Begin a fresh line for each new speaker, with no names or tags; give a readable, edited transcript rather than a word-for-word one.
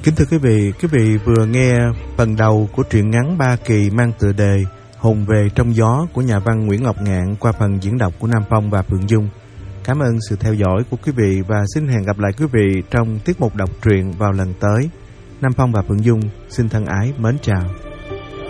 Kính thưa quý vị vừa nghe phần đầu của truyện ngắn 3 kỳ mang tựa đề Hồn về trong gió của nhà văn Nguyễn Ngọc Ngạn qua phần diễn đọc của Nam Phong và Phượng Dung. Cảm ơn sự theo dõi của quý vị và xin hẹn gặp lại quý vị trong tiết mục đọc truyện vào lần tới. Nam Phong và Phượng Dung xin thân ái mến chào.